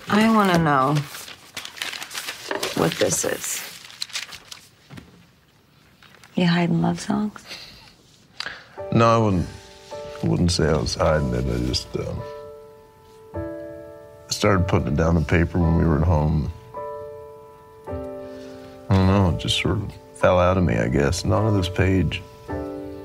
I want to know what this is. You hiding love songs? No, I wouldn't say I was hiding it. I just I started putting it down on paper when we were at home. I don't know, it just sort of fell out of me, I guess, and onto this page.